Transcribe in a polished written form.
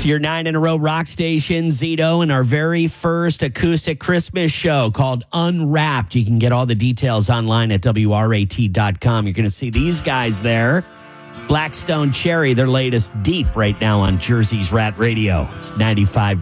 Your 9 in a row rock station, Zito, and our very first acoustic Christmas show called Unwrapped. You can get all the details online at WRAT.com. You're going to see these guys there. Blackstone Cherry, their latest Deep right now on Jersey's Rat Radio. It's 95.9